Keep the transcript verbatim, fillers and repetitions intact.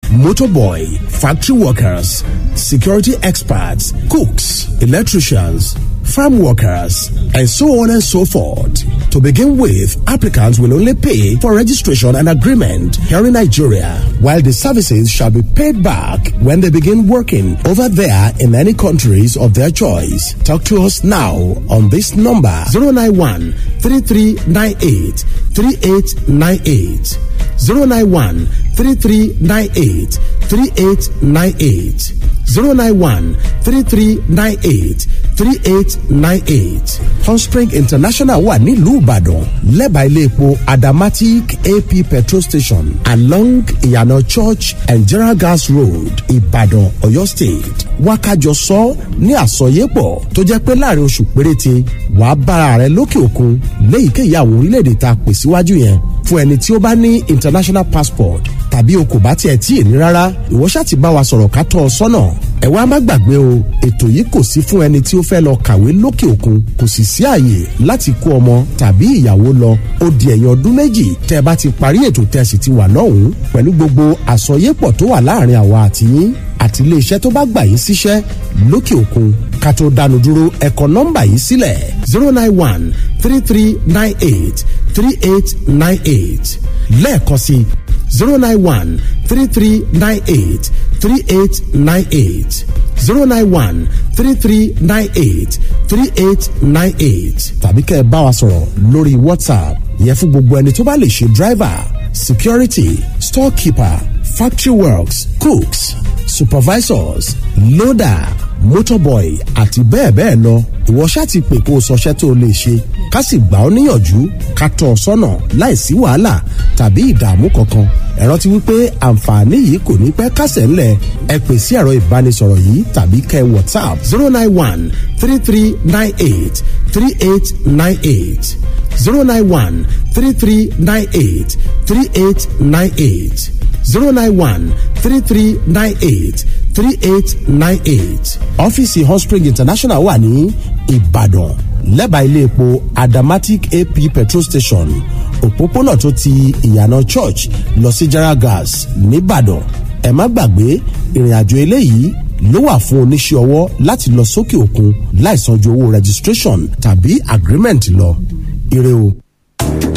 motorboy, factory workers, security experts, cooks, electricians, farm workers, and so on and so forth. To begin with, applicants will only pay for registration and agreement here in Nigeria, while the services shall be paid back when they begin working over there in any countries of their choice. Talk to us now on this number zero nine one, three three nine eight, three eight nine eight. zero nine one, three three nine eight, three eight nine eight. zero nine one, three three nine eight, three eight nine eight. Hotspring International wà nílùú Ìbàdàn lẹ́bàá ilé epo Adamatic A P petrol station along Ìyànà Church and General Gas Road, Ìbàdàn, Ọ̀yọ́ State. Wákàjọ sọ ní àsọyépọ̀ tó jẹ́ pé láàrin oṣù péréte wàá bára rẹ lókè òkun léyìíkéyìí àwọn orílẹ̀-èdè tá a pè síwájú yẹn. Fún ẹni tí ó bá ní international passport tàbí o kò bá tiẹ̀ tí ì ní rárá, ìwọ ṣáà ti bá wa sọ̀rọ̀ ká tọ́ ọ sọ́nà. Ẹ wá má gbàgbé o, ètò yìí kò sí fún ẹni tí ó fẹ́ lọ kàwé lókè òkun, kò sì sí àyè láti kó ọmọ tàbí ìyàwó lọ. Ó di ẹ̀yìn ọdún méjì tẹ́ ẹ bá ti parí ètò tẹ́ ẹ sì ti wà lọ́hùn-ún pẹ̀lú gbogbo àsọyépọ̀ tó wà láàrin àwa àti yín àti iléeṣẹ́ tó bá gbà yín síṣẹ́ lókè òkun. Ká tó dánu dúró, ẹ kọ nọ́mbà yìí sílẹ̀ zero nine one, three three nine eight, three eight nine eight. Lẹ́ẹ̀kan sí zero nine one, three three nine eight, three eight nine eight. zero nine one, three three nine eight, three eight nine eight. Tàbí kẹ́ ẹ bá wa sọ̀rọ̀ lórí WhatsApp yẹ fún gbogbo ẹni tó bá lè ṣe driver, security, storekeeper, factory works, cooks, supervisors, loader, motorboy àti bẹ́ẹ̀ bẹ́ẹ̀ lọ. Ìwọ ṣáà ti pè kó o sọṣẹ́ tó o lè ṣe ká sì gbà ọ́ níyànjú ká tọ́ ọ sọ́nà láìsí wàhálà tàbí ìdààmú kankan. Ẹ rántí wípé àǹfààní yìí kò ní pẹ́ kásẹ̀ ńlẹ̀. Ẹ pè sí ẹ̀rọ ìbánisọ̀rọ̀ yìí tàbí kẹ́ WhatsApp zero nine one, three three nine eight, three eight nine eight. zero nine one, three three nine eight, three eight nine eight. zero nine one, three three nine eight, three eight nine eight. Ọ́fíìsì Hotspring International wà ní Ìbàdàn lẹ́bàá ilé epo Adamatic A P petrol station òpópónà tó ti Ìyànà Church lọ sí General Gas nìbàdàn. Ẹ má gbàgbé ìrìn àjò eléyìí ló wà fún oníṣẹ́ ọwọ́ láti lọ sókè òkun láìsan ju owó registration tàbí agreement lọ. Ire o.